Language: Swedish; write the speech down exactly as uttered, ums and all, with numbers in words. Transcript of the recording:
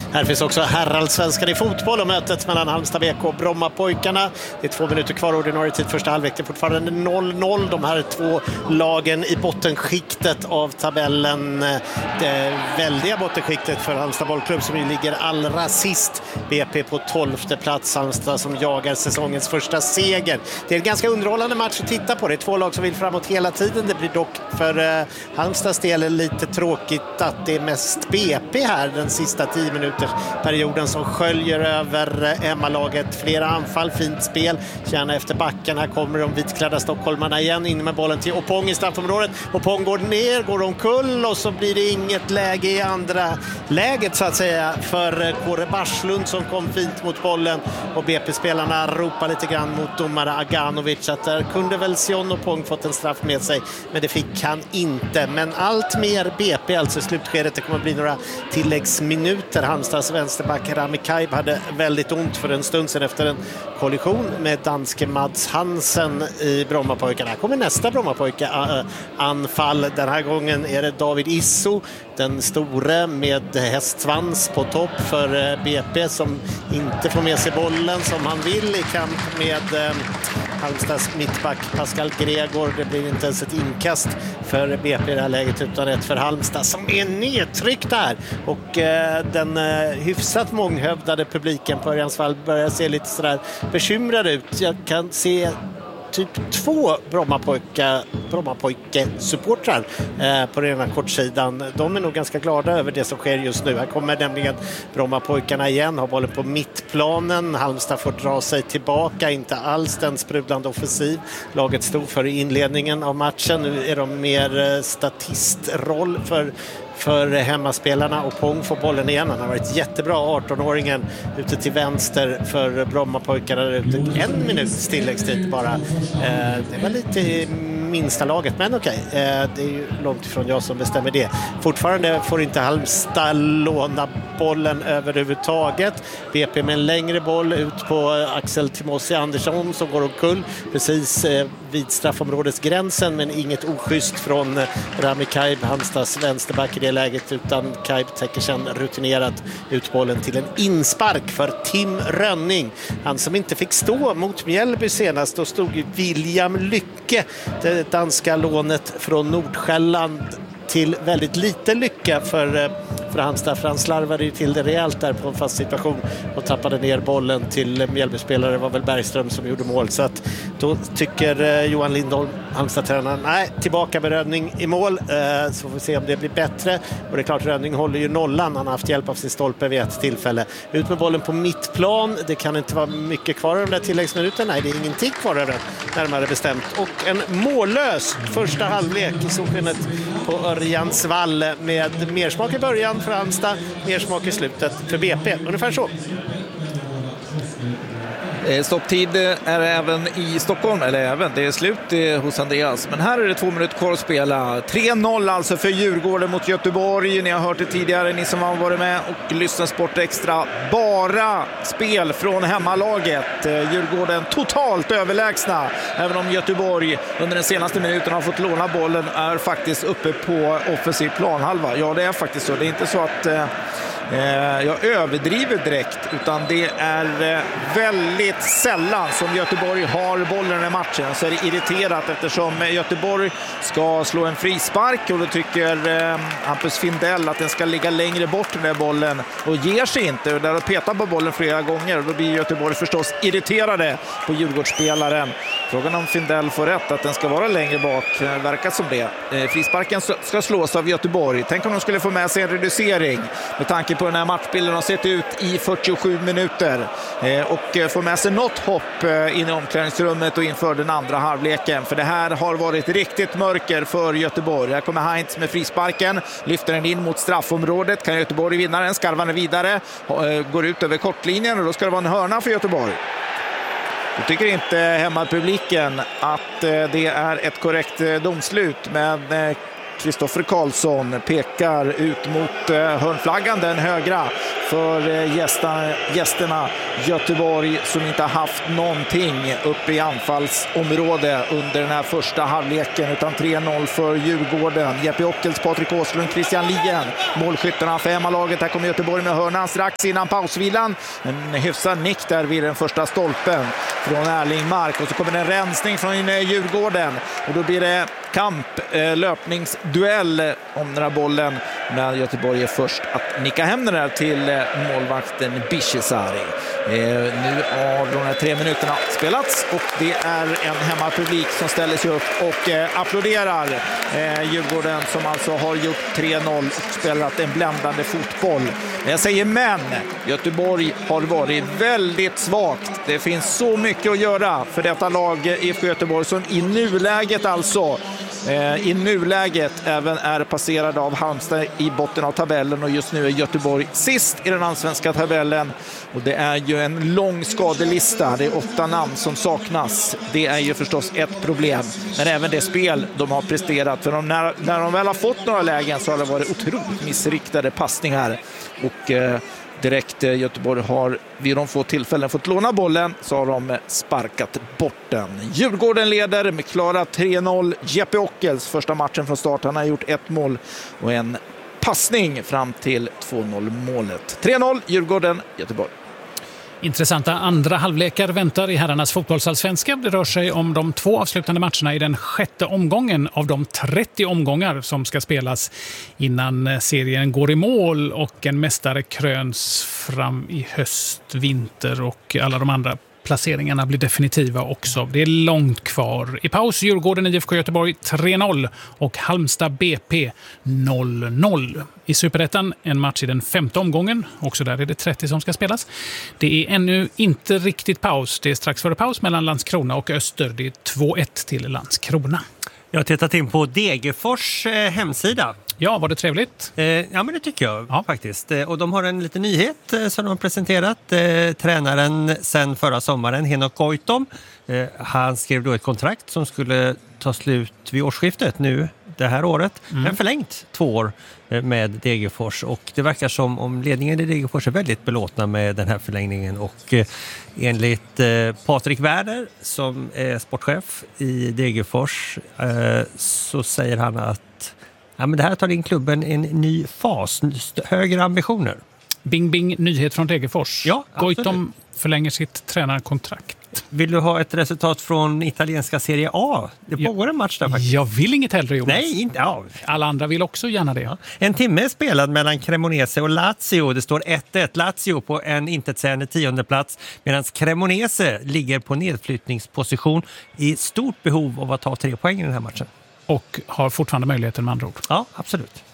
Här finns också herrallsvenskan i fotboll och mötet mellan Halmstad B K och Brommapojkarna. Det är två minuter kvar ordinarie tid första halvlek. Det är fortfarande noll noll. De här två lagen i bottenskiktet av tabellen. Det väldiga bottenskiktet för Halmstad bollklubb som ju ligger allra sist. B P på tolfte plats. Halmstad som jagar säsongens första seger. Det är en ganska underhållande match att titta på. Det är två lag som vill framåt hela tiden. Det blir dock för Halmstads del lite tråkigt att det är mest B P här den sista tio minuters perioden som sköljer över hemmalaget. Flera anfall, fint spel. Kärna efter backen. Här kommer de vitklädda stockholmarna igen. In med bollen till Opong i straffområdet. Opong går ner, går omkull och så blir det inget läge i andra läget så att säga för Kåre Barslund som kom fint mot bollen och B P-spelarna ropar lite grann mot domare Aganovic att där kunde väl Sion Opong fått en straff med sig men det fick han inte. Men allt mer B P alltså i slutskedet. Det kommer bli några tilläggsminuter. Halmstads vänsterback Rami Kaib hade väldigt ont för en stund sedan efter en kollision med danske Mads Hansen i Brommapojkarna. Här kommer nästa Brommapojka anfall. Den här gången är det David Isso, den store med hästsvans på topp för B P som inte får med sig bollen som han vill i kamp med Halmstads mittback Pascal Gregor. Det blir inte ens ett inkast för B P i det här läget utan ett för Halmstad som är nedtryckt där. Och eh, den eh, hyfsat månghövdade publiken på Örjansvall börjar se lite sådär bekymrad ut. Jag kan se typ två Brommapojka Brommapojke-supportrar eh, på den här kortsidan. De är nog ganska glada över det som sker just nu. Här kommer nämligen Brommapojkarna igen, har bollen på mittplanen. Halmstad får dra sig tillbaka, inte alls den sprudlande offensiv laget stod för i inledningen av matchen. Nu är de mer eh, statistroll för för hemmaspelarna och Pong får bollen igen. Han har varit jättebra, arton-åringen ute till vänster för Brommapojkarna. En minuts tilläggstid bara. Eh, det var lite minsta laget, men okej. Eh, det är ju långt ifrån jag som bestämmer det. Fortfarande får inte Halmstad låna bollen överhuvudtaget. B P med en längre boll ut på Axel Timossi Andersson som går omkull precis eh, vid straffområdets gränsen, men inget oschysst från Rami Kaib, Halmstads vänsterback i det läget, utan Kaib täcker sen rutinerat ut bollen till en inspark för Tim Rönning. Han som inte fick stå mot Mjällby senast, då stod ju William Lycke, det danska lånet från Nordsjälland, till väldigt lite lycka för, för Halmstad, för han slarvade ju till det rejält där på en fast situation och tappade ner bollen till Mjällby-spelare. Det var väl Bergström som gjorde mål, så att då tycker Johan Lindholm, Halmstad-tränaren, nej, tillbaka med Rönning i mål, eh, så får vi se om det blir bättre. Och det är klart, Rönning håller ju nollan, han har haft hjälp av sin stolpe vid ett tillfälle. Ut med bollen på mittplan, det kan inte vara mycket kvar av de där tilläggsminuten, nej, det är ingenting kvar av den, närmare bestämt. Och en mållös första halvlek i solskenet på Örjansvall med mersmak i början för Halmstad, mersmak i slutet för B P. Ungefär så. Stopptid är även i Stockholm, eller även, det är slut hos Andreas. Men här är det två minuter kvar att spela. tre noll alltså för Djurgården mot Göteborg. Ni har hört det tidigare, ni som har varit med och lyssnat Sport Extra. Bara spel från hemmalaget. Djurgården totalt överlägsna. Även om Göteborg under den senaste minuten har fått låna bollen, är faktiskt uppe på offensiv planhalva. Ja, det är faktiskt så. Det är inte så att jag överdriver direkt, utan det är väldigt sällan som Göteborg har bollen i matchen. Så är det irriterat eftersom Göteborg ska slå en frispark och då tycker Hampus Findell att den ska ligga längre bort den där bollen och ger sig inte. Och där har petat på bollen flera gånger och då blir Göteborg förstås irriterade på Djurgårdsspelaren. Frågan om Findell får rätt att den ska vara längre bak, verkar som det. Frisparken ska slås av Göteborg. Tänk om de skulle få med sig en reducering med tanke på den här matchbilden har sett ut i fyrtiosju minuter och få med sig något hopp in i omklädningsrummet och inför den andra halvleken, för det här har varit riktigt mörker för Göteborg. Här kommer Heinz med frisparken, lyfter den in mot straffområdet, kan Göteborg vinna den, skarvar den vidare, går ut över kortlinjen och då ska det vara en hörna för Göteborg. Jag tycker inte hemmapubliken att det är ett korrekt domslut, men Kristoffer Karlsson pekar ut mot hörnflaggan, den högra, för gästa, gästerna Göteborg, som inte har haft någonting uppe i anfallsområde under den här första halvleken, utan tre noll för Djurgården. Jeppe Ockels, Patrik Åslund, Christian Lien, målskyttarna för hemmalaget. Här kommer Göteborg med hörnan strax innan pausvilan. En hyfsad nick där vid den första stolpen från Erling Mark, och så kommer en rensning från Djurgården, och då blir det kamp, eh, löpningsduell om den här bollen, när Göteborg är först att nicka hem den här till eh, målvakten Bishesari. Eh, nu har de här tre minuterna spelats, och det är en hemmapublik som ställer sig upp och eh, applåderar eh, Djurgården, som alltså har gjort tre noll och spelat en bländande fotboll. Jag säger men, Göteborg har varit väldigt svagt. Det finns så mycket att göra för detta lag I F K Göteborg, som i nuläget alltså i nuläget även är passerad av Halmstad i botten av tabellen, och just nu är Göteborg sist i den allsvenska tabellen, och det är ju en lång skadelista. Det är åtta namn som saknas. Det är ju förstås ett problem, men även det spel de har presterat, för de, när, när de väl har fått några lägen så har det varit otroligt missriktade passningar, och eh, direkt eh, Göteborg har vid de få tillfällen fått låna bollen, så har de sparkat bort den. Djurgården leder med klara tre noll. Jeppe Ockels första matchen från start. Han har gjort ett mål och en passning fram till två noll målet. tre noll Djurgården, Göteborg. Intressanta andra halvlekar väntar i herrarnas fotbollsallsvenska. Det rör sig om de två avslutande matcherna i den sjätte omgången av de trettio omgångar som ska spelas innan serien går i mål och en mästare kröns fram i höst, vinter, och alla de andra placeringarna blir definitiva också. Det är långt kvar. I paus Djurgården I F K Göteborg tre noll och Halmstad B P noll noll. I Superettan en match i den femte omgången. Också där är det trettio som ska spelas. Det är ännu inte riktigt paus. Det är strax före paus mellan Landskrona och Öster. Det är två ett till Landskrona. Jag har tittat in på Degerfors eh, hemsida. Ja, var det trevligt? Eh, ja, men det tycker jag ja. faktiskt. Eh, och de har en liten nyhet eh, som de har presenterat. Eh, tränaren sen förra sommaren, Henok Goitom, eh, han skrev då ett kontrakt som skulle ta slut vid årsskiftet nu, det här året. Mm. Men förlängt två år eh, med Degerfors. Och det verkar som om ledningen i Degerfors är väldigt belåtna med den här förlängningen. Och eh, enligt eh, Patrik Werner, som är sportchef i Degerfors, eh, så säger han att ja, men det här tar in klubben en ny fas, högre ambitioner. Bing bing, nyhet från Degerfors. Ja, Goitom förlänger sitt tränarkontrakt. Vill du ha ett resultat från italienska Serie A? Det pågår ja, en match där faktiskt. Jag vill inget hellre, Jonas. Nej, inte. Ja. Alla andra vill också gärna det. Ja. En timme är spelad mellan Cremonese och Lazio. Det står ett ett. Lazio på en intetsägande tionde plats, medan Cremonese ligger på nedflyttningsposition i stort behov av att ta tre poäng i den här matchen. Och har fortfarande möjligheten med andra ord. Ja, absolut.